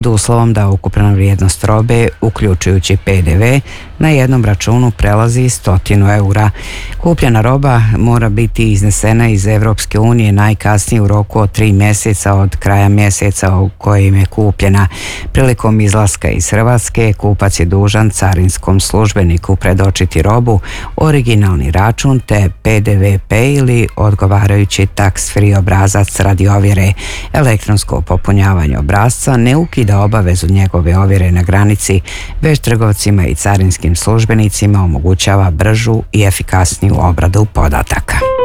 uslovom da ukupna vrijednost robe, uključujući PDV, na jednom računu prelazi 100 eura. Kupljena roba mora biti iznesena iz Evropske unije najkasnije u roku od 3 mjeseca od kraja mjeseca u kojem je kupljena. Prilikom izlaska iz Hrvatske kupac je dužan carinskom službeniku predočiti robu, originalni račun te PDV ili odgovarajući tax-free obrazac radi ovjere. Elektronsko popunjavanje obrasca ne ukida obavezu njegove ovjere na granici, već trgovcima i carinskim službenicima omogućava bržu i efikasniju obradu podataka.